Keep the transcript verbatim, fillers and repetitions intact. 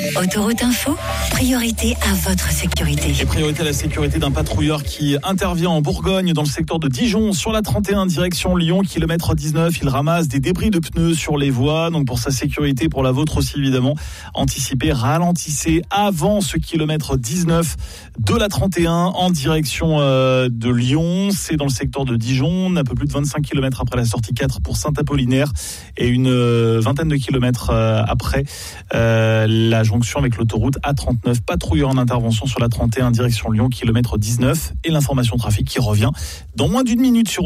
Autoroute Info, priorité à votre sécurité. Et priorité à la sécurité d'un patrouilleur qui intervient en Bourgogne, dans le secteur de Dijon, sur la trente et un, direction Lyon, kilomètre dix-neuf. Il ramasse des débris de pneus sur les voies. Donc pour sa sécurité, pour la vôtre aussi évidemment, anticipez, ralentissez avant ce kilomètre dix-neuf de la trente et un en direction euh, de Lyon. C'est dans le secteur de Dijon, un peu plus de vingt-cinq kilomètres après la sortie quatre pour Saint-Apollinaire et une euh, vingtaine de kilomètres euh, après euh, la jonction avec l'autoroute A trente-neuf. Patrouilleur en intervention sur la trente et un direction Lyon, kilomètre dix-neuf, et l'information trafic qui revient dans moins d'une minute sur